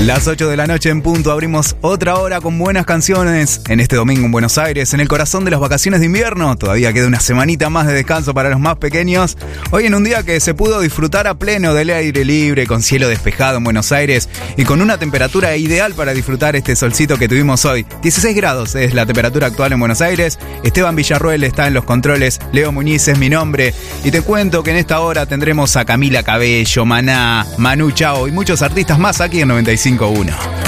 Las 8 de la noche en punto, abrimos otra hora con buenas canciones en este domingo en Buenos Aires, en el corazón de las vacaciones de invierno. Todavía queda una semanita más de descanso para los más pequeños. Hoy en un día que se pudo disfrutar a pleno del aire libre, con cielo despejado en Buenos Aires y con una temperatura ideal para disfrutar este solcito que tuvimos hoy. 16 grados es la temperatura actual en Buenos Aires. Esteban Villarruel está en los controles, Leo Muñiz es mi nombre. Y te cuento que en esta hora tendremos a Camila Cabello, Maná, Manu Chao y muchos artistas más aquí en 95.1.